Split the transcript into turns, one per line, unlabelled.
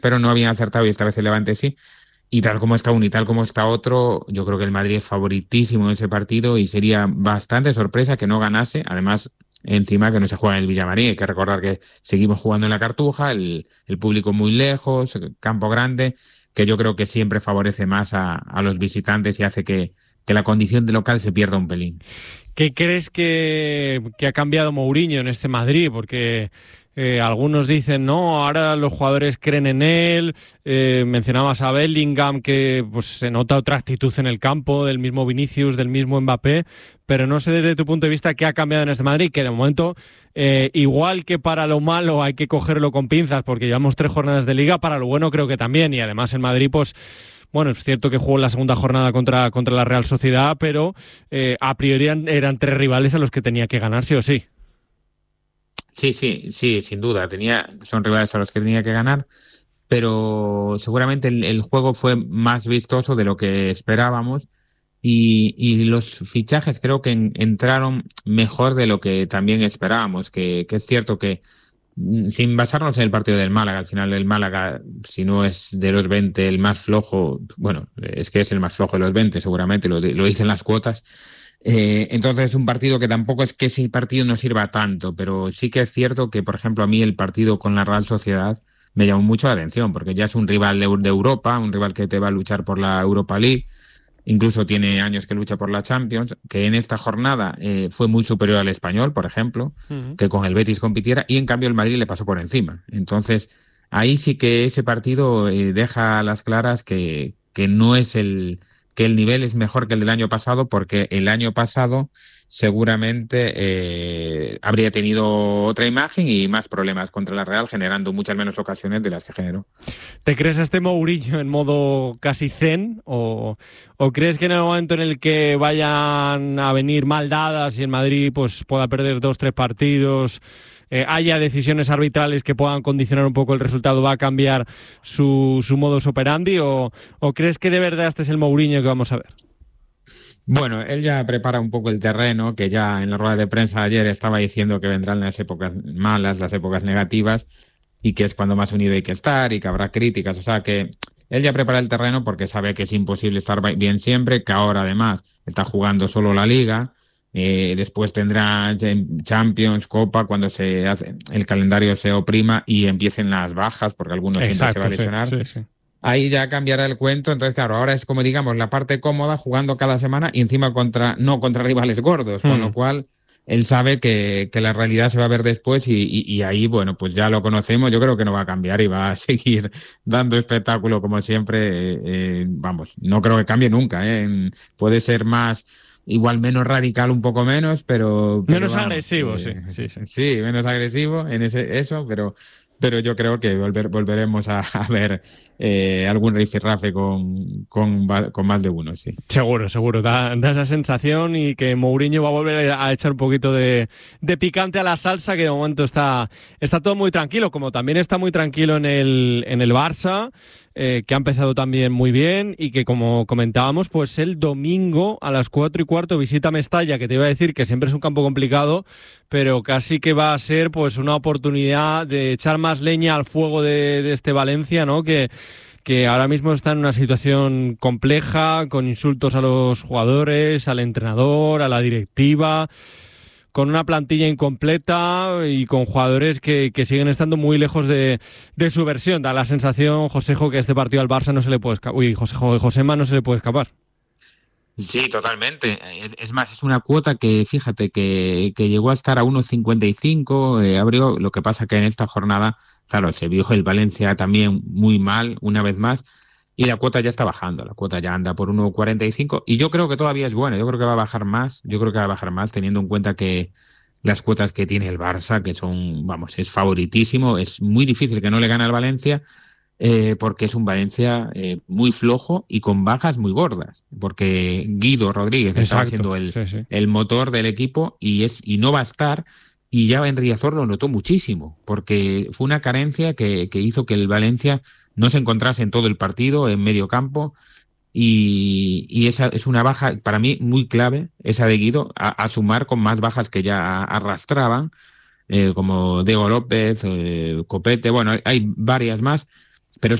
pero no habían acertado y esta vez el Levante sí. Y tal como está uno y tal como está otro, yo creo que el Madrid es favoritísimo en ese partido y sería bastante sorpresa que no ganase. Además, encima que no se juega en el Villamarín, hay que recordar que seguimos jugando en la Cartuja, el público muy lejos, campo grande, que yo creo que siempre favorece más a los visitantes y hace que la condición de local se pierda un pelín.
¿Qué crees que ha cambiado Mourinho en este Madrid? Porque algunos dicen, no, ahora los jugadores creen en él. Mencionabas a Bellingham, que pues se nota otra actitud en el campo, del mismo Vinicius, del mismo Mbappé. Pero no sé desde tu punto de vista qué ha cambiado en este Madrid, que de momento, igual que para lo malo hay que cogerlo con pinzas, porque llevamos 3 jornadas de Liga, para lo bueno creo que también. Y además en Madrid, pues... Bueno, es cierto que jugó en la segunda jornada contra la Real Sociedad, pero a priori eran 3 rivales a los que tenía que ganar sí o sí.
Sí, sin duda. Son rivales a los que tenía que ganar, pero seguramente el juego fue más vistoso de lo que esperábamos y los fichajes creo que entraron mejor de lo que también esperábamos, que es cierto que sin basarnos en el partido del Málaga, al final el Málaga, si no es de los 20 el más flojo, bueno, es que es el más flojo de los 20 seguramente, lo dicen las cuotas. Entonces es un partido que tampoco es que ese partido no sirva tanto, pero sí que es cierto que, por ejemplo, a mí el partido con la Real Sociedad me llamó mucho la atención, porque ya es un rival de Europa, un rival que te va a luchar por la Europa League, incluso tiene años que lucha por la Champions, que en esta jornada fue muy superior al Español, por ejemplo, que con el Betis compitiera, y en cambio el Madrid le pasó por encima. Entonces, ahí sí que ese partido deja a las claras que no es que el nivel es mejor que el del año pasado, porque el año pasado seguramente habría tenido otra imagen y más problemas contra la Real, generando muchas menos ocasiones de las que generó.
¿Te crees a este Mourinho en modo casi zen o crees que en el momento en el que vayan a venir mal dadas y el Madrid pues pueda perder 2-3 partidos, haya decisiones arbitrales que puedan condicionar un poco el resultado, va a cambiar su modus operandi o crees que de verdad este es el Mourinho que vamos a ver?
Bueno, él ya prepara un poco el terreno, que ya en la rueda de prensa ayer estaba diciendo que vendrán las épocas malas, las épocas negativas, y que es cuando más unido hay que estar y que habrá críticas. O sea que él ya prepara el terreno porque sabe que es imposible estar bien siempre, que ahora además está jugando solo la Liga. Después tendrá Champions, Copa, cuando el calendario se oprima y empiecen las bajas, porque algunos siempre se va a lesionar. Sí. Ahí ya cambiará el cuento. Entonces, claro, ahora es como, digamos, la parte cómoda, jugando cada semana y encima no contra rivales gordos, con lo cual él sabe que la realidad se va a ver después y ahí, bueno, pues ya lo conocemos. Yo creo que no va a cambiar y va a seguir dando espectáculo como siempre. Vamos, no creo que cambie nunca. Puede ser igual menos radical, un poco menos, pero
menos
vamos,
agresivo, sí.
Sí, menos agresivo en eso, pero yo creo que volveremos a ver algún rifirrafe con más de uno, sí.
Seguro. Da esa sensación y que Mourinho va a volver a echar un poquito de picante a la salsa, que de momento está todo muy tranquilo, como también está muy tranquilo en el Barça, que ha empezado también muy bien y que, como comentábamos, pues el domingo a las 4:15 visita Mestalla, que te iba a decir que siempre es un campo complicado, pero casi que va a ser pues una oportunidad de echar más leña al fuego de este Valencia, ¿no? Que ahora mismo está en una situación compleja, con insultos a los jugadores, al entrenador, a la directiva, con una plantilla incompleta y con jugadores que siguen estando muy lejos de su versión. Da la sensación, Josejo, que este partido al Barça no se le puede escapar. Josema no se le puede escapar.
Sí, totalmente. Es más, es una cuota que, fíjate, que llegó a estar a 1,55, abrió. Lo que pasa que en esta jornada, claro, se vio el Valencia también muy mal, una vez más, y la cuota ya está bajando. La cuota ya anda por 1,45 y yo creo que todavía es buena. Yo creo que va a bajar más. Teniendo en cuenta que las cuotas que tiene el Barça, que son, vamos, es favoritísimo. Es muy difícil que no le gane al Valencia. Porque es un Valencia muy flojo y con bajas muy gordas, porque Guido Rodríguez estaba siendo el motor del equipo y no va a estar, y ya en Riazor lo notó muchísimo, porque fue una carencia que hizo que el Valencia no se encontrase en todo el partido, en medio campo, y esa es una baja para mí muy clave, esa de Guido, a sumar con más bajas que ya arrastraban, como Diego López, Copete, bueno, hay varias más. pero